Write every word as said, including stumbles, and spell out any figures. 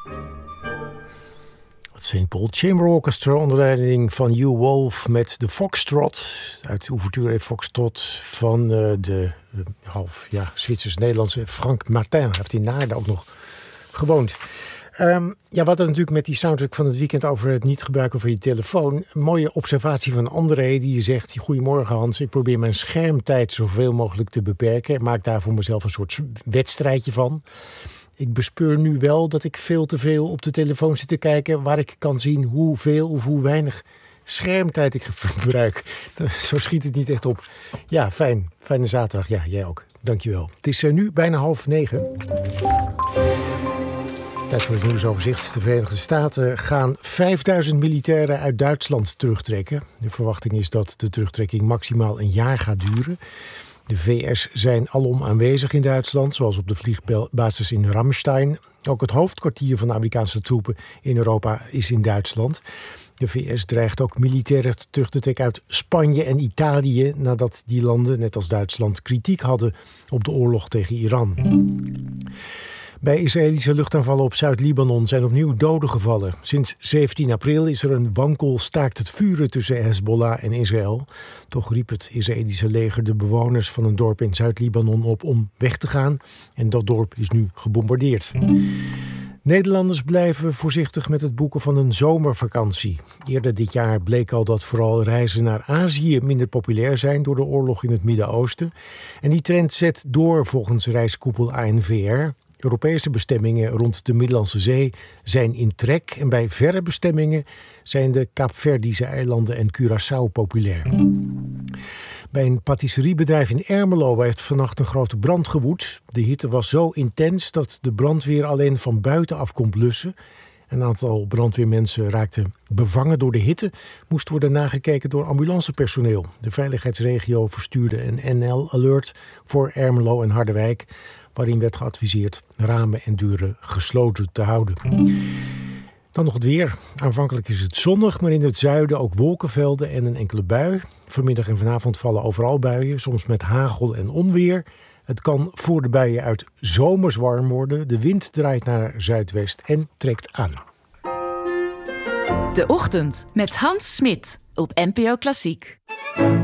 Het Saint Paul Chamber Orchestra onder leiding van Hugh Wolf met de Foxtrot uit de ouverture Foxtrot van uh, de uh, half ja, Zwitsers-Nederlandse Frank Martin. Hij heeft in Naarden ook nog gewoond. Um, ja, we hadden natuurlijk met die soundtrack van het weekend over het niet gebruiken van je telefoon. Een mooie observatie van André die zegt: goedemorgen Hans, ik probeer mijn schermtijd zoveel mogelijk te beperken. Ik maak daar voor mezelf een soort wedstrijdje van. Ik bespeur nu wel dat ik veel te veel op de telefoon zit te kijken, waar ik kan zien hoeveel of hoe weinig schermtijd ik verbruik. Zo schiet het niet echt op. Ja, fijn. Fijne zaterdag. Ja, jij ook. Dankjewel. Het is nu bijna half negen. Tijd voor het nieuwsoverzicht. De Verenigde Staten gaan vijfduizend militairen uit Duitsland terugtrekken. De verwachting is dat de terugtrekking maximaal een jaar gaat duren. De V S zijn alom aanwezig in Duitsland, zoals op de vliegbasis in Ramstein. Ook het hoofdkwartier van de Amerikaanse troepen in Europa is in Duitsland. De V S dreigt ook militairen terug te trekken uit Spanje en Italië, nadat die landen, net als Duitsland, kritiek hadden op de oorlog tegen Iran. Bij Israëlische luchtaanvallen op Zuid-Libanon zijn opnieuw doden gevallen. Sinds zeventien april is er een wankel staakt het vuren tussen Hezbollah en Israël. Toch riep het Israëlische leger de bewoners van een dorp in Zuid-Libanon op om weg te gaan. En dat dorp is nu gebombardeerd. Nederlanders blijven voorzichtig met het boeken van een zomervakantie. Eerder dit jaar bleek al dat vooral reizen naar Azië minder populair zijn door de oorlog in het Midden-Oosten. En die trend zet door volgens reiskoepel A N V R. Europese bestemmingen rond de Middellandse Zee zijn in trek en bij verre bestemmingen zijn de Kaapverdische eilanden en Curaçao populair. Bij een pâtisseriebedrijf in Ermelo heeft vannacht een grote brand gewoed. De hitte was zo intens dat de brandweer alleen van buiten af kon blussen. Een aantal brandweermensen raakten bevangen door de hitte, moest worden nagekeken door ambulancepersoneel. De veiligheidsregio verstuurde een N L-alert voor Ermelo en Harderwijk, waarin werd geadviseerd ramen en deuren gesloten te houden. Dan nog het weer. Aanvankelijk is het zonnig, maar in het zuiden ook wolkenvelden en een enkele bui. Vanmiddag en vanavond vallen overal buien, soms met hagel en onweer. Het kan voor de buien uit zomers warm worden. De wind draait naar zuidwest en trekt aan. De Ochtend met Hans Smit op N P O Klassiek.